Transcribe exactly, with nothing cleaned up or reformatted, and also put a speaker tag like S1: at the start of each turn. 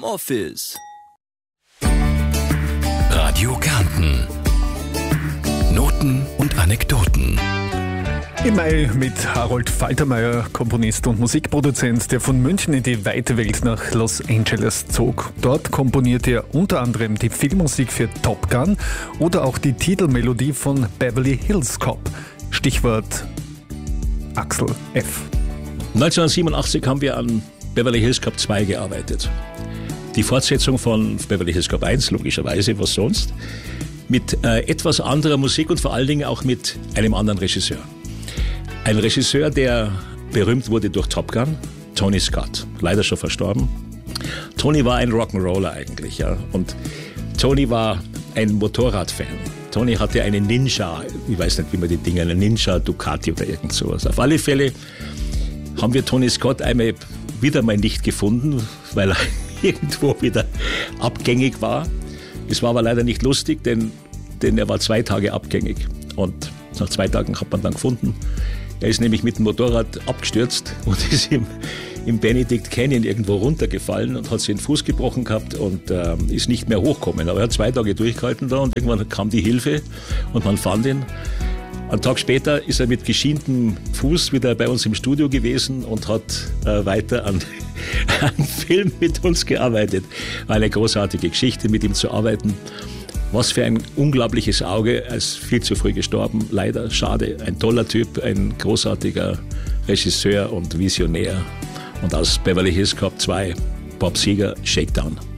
S1: Office.
S2: Radio Kärnten. Noten und Anekdoten.
S3: Im Mai mit Harold Faltermeier, Komponist und Musikproduzent, der von München in die weite Welt nach Los Angeles zog. Dort komponierte er unter anderem die Filmmusik für Top Gun oder auch die Titelmelodie von Beverly Hills Cop. Stichwort Axel F.
S4: neunzehnhundertsiebenundachtzig haben wir an Beverly Hills Cop zwei gearbeitet. Die Fortsetzung von Beverly Hills Cop eins, logischerweise, was sonst, mit äh, etwas anderer Musik und vor allen Dingen auch mit einem anderen Regisseur. Ein Regisseur, der berühmt wurde durch Top Gun, Tony Scott, leider schon verstorben. Tony war ein Rock'n'Roller eigentlich, ja, und Tony war ein Motorradfan. Tony hatte eine Ninja, ich weiß nicht, wie man die Dinge, eine Ninja Ducati oder irgend sowas. Auf alle Fälle haben wir Tony Scott einmal wieder mal nicht gefunden, weil er irgendwo wieder abgängig war. Es war aber leider nicht lustig, denn, denn er war zwei Tage abgängig. Und nach zwei Tagen hat man dann gefunden. Er ist nämlich mit dem Motorrad abgestürzt und ist im, im Benedict Canyon irgendwo runtergefallen und hat sich den Fuß gebrochen gehabt und äh, ist nicht mehr hochgekommen. Aber er hat zwei Tage durchgehalten da und irgendwann kam die Hilfe und man fand ihn. Einen Tag später ist er mit geschientem Fuß wieder bei uns im Studio gewesen und hat äh, weiter an einem Film mit uns gearbeitet. War eine großartige Geschichte, mit ihm zu arbeiten. Was für ein unglaubliches Auge, er ist viel zu früh gestorben, leider, schade. Ein toller Typ, ein großartiger Regisseur und Visionär. Und aus Beverly Hills Cop zwei, Bob Seger, Shakedown.